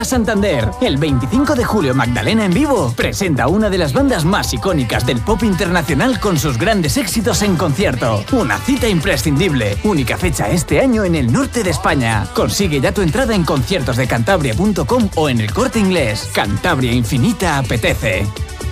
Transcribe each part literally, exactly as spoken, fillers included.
Santander. El veinticinco de julio, Magdalena en vivo presenta una de las bandas más icónicas del pop internacional con sus grandes éxitos en concierto. Una cita imprescindible. Única fecha este año en el norte de España. Consigue ya tu entrada en conciertos de cantabria punto com o en el Corte Inglés. Cantabria Infinita apetece.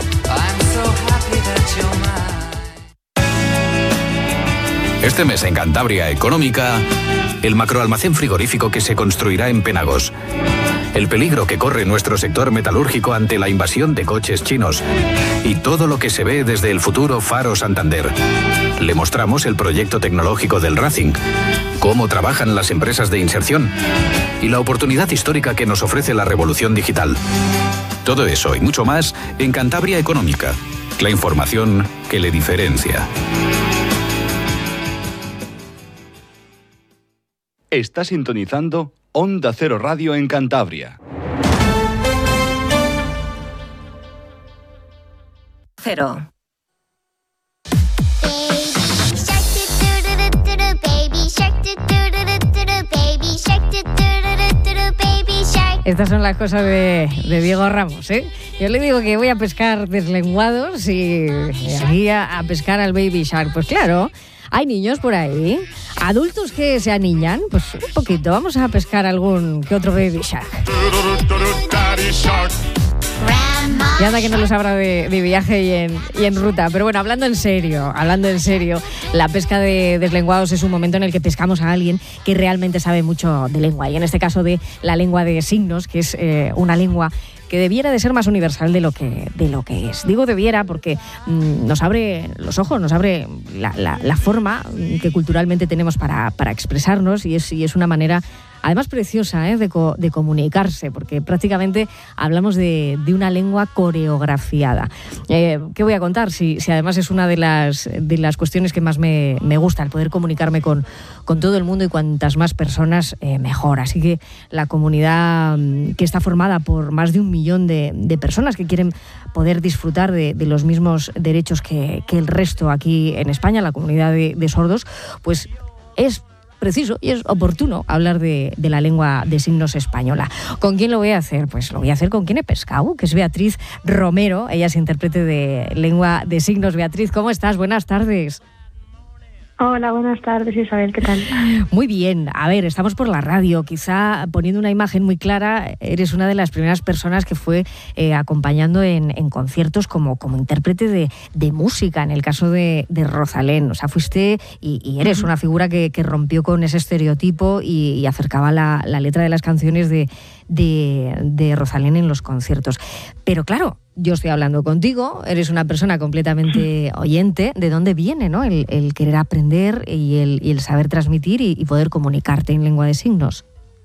Este mes en Cantabria Económica, el macroalmacén frigorífico que se construirá en Penagos. El peligro que corre nuestro sector metalúrgico ante la invasión de coches chinos y todo lo que se ve desde el futuro Faro Santander. Le mostramos el proyecto tecnológico del Racing, cómo trabajan las empresas de inserción y la oportunidad histórica que nos ofrece la revolución digital. Todo eso y mucho más en Cantabria Económica, la información que le diferencia. Está sintonizando Onda Cero Radio en Cantabria. Cero. Estas son las cosas de, de Diego Ramos, ¿eh? Yo le digo que voy a pescar deslenguados y, y aquí a, a pescar al Baby Shark. Pues claro, hay niños por ahí, adultos que se aniñan, pues un poquito, vamos a pescar algún que otro Baby Shark. Y anda que no lo sabrá de, de viaje y en, y en ruta. Pero bueno, hablando en serio, hablando en serio, la pesca de deslenguados es un momento en el que pescamos a alguien que realmente sabe mucho de lengua. Y en este caso de la lengua de signos, que es eh, una lengua que debiera de ser más universal de lo que, de lo que es. Digo debiera porque mmm, nos abre los ojos, nos abre la, la, la forma que culturalmente tenemos para, para expresarnos y es, y es una manera además preciosa, ¿eh? de, co- de comunicarse, porque prácticamente hablamos de, de una lengua coreografiada. Eh, ¿Qué voy a contar? Si, si además es una de las, de las cuestiones que más me, me gusta, el poder comunicarme con, con todo el mundo y cuantas más personas, eh, mejor. Así que la comunidad que está formada por más de un millón de, de personas que quieren poder disfrutar de, de los mismos derechos que, que el resto aquí en España, la comunidad de, de sordos, pues es preciso y es oportuno hablar de, de la lengua de signos española. ¿Con quién lo voy a hacer? Pues lo voy a hacer con quien he pescado, que es Beatriz Romero. Ella es intérprete de lengua de signos. Beatriz, ¿cómo estás? Buenas tardes. Hola, buenas tardes, Isabel, ¿qué tal? Muy bien. A ver, estamos por la radio, quizá poniendo una imagen muy clara, eres una de las primeras personas que fue eh, acompañando en, en conciertos como, como intérprete de, de música, en el caso de, de Rosalén. O sea, fuiste y, y eres una figura que, que rompió con ese estereotipo y, y acercaba la, la letra de las canciones de, de, de Rosalén en los conciertos. Pero claro, yo estoy hablando contigo, eres una persona completamente oyente. ¿De dónde viene, no? el, el querer aprender y el, y el saber transmitir y, y poder comunicarte en lengua de signos?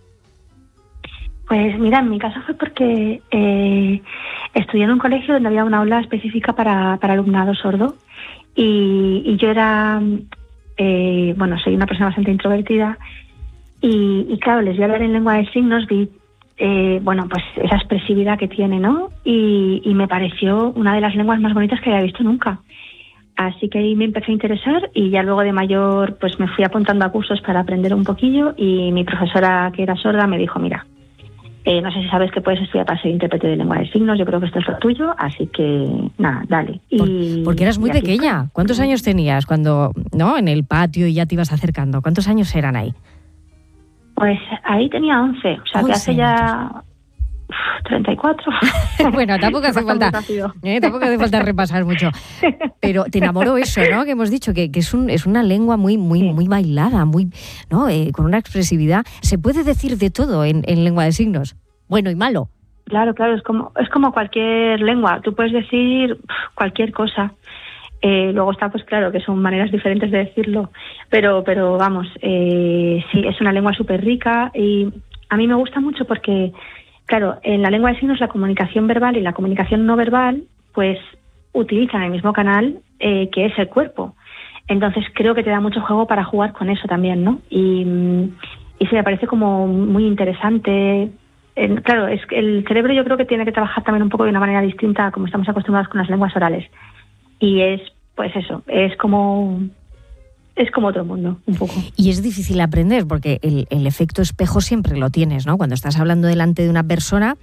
Pues mira, en mi caso fue porque eh, estudié en un colegio donde había una aula específica para, para alumnado sordo y, y yo era, eh, bueno, soy una persona bastante introvertida y, y claro, les vi hablar en lengua de signos, vi Eh, bueno, pues esa expresividad que tiene, ¿no? Y, y me pareció una de las lenguas más bonitas que había visto nunca. Así que ahí me empecé a interesar y ya luego de mayor pues me fui apuntando a cursos para aprender un poquillo y mi profesora, que era sorda, me dijo, mira, eh, no sé si sabes que puedes estudiar para ser intérprete de lengua de signos, yo creo que esto es lo tuyo, así que nada, dale. Y, Por, porque eras muy pequeña. Fue. ¿Cuántos años tenías cuando, no, en el patio y ya te ibas acercando? ¿Cuántos años eran ahí? Pues ahí tenía once, o sea, once, que hace ya uf, treinta y cuatro. Bueno, tampoco hace falta eh, tampoco hace falta repasar mucho. Pero te enamoró eso, ¿no? Que hemos dicho que, que es un es una lengua muy muy sí. muy bailada, muy, ¿no? Eh, con una expresividad. Se puede decir de todo en, en lengua de signos, bueno y malo. Claro, claro, es como es como cualquier lengua. Tú puedes decir uf, cualquier cosa. Eh, luego está, pues claro, que son maneras diferentes de decirlo, pero pero vamos, eh, sí, es una lengua súper rica y a mí me gusta mucho porque, claro, en la lengua de signos la comunicación verbal y la comunicación no verbal, pues utilizan el mismo canal eh, que es el cuerpo. Entonces creo que te da mucho juego para jugar con eso también, ¿no? Y, y sí, me parece como muy interesante. Eh, claro, es que el cerebro yo creo que tiene que trabajar también un poco de una manera distinta a como estamos acostumbrados con las lenguas orales. Y es, pues eso, es como es como otro mundo, un poco. Y es difícil aprender porque el, el efecto espejo siempre lo tienes, ¿no? Cuando estás hablando delante de una persona,